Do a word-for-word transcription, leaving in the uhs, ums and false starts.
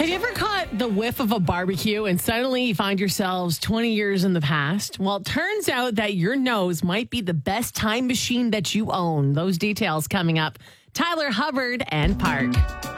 Have you ever caught the whiff of a barbecue and suddenly you find yourselves twenty years in the past? Well, it turns out that your nose might be the best time machine that you own. Those details coming up. Tyler Hubbard and Park.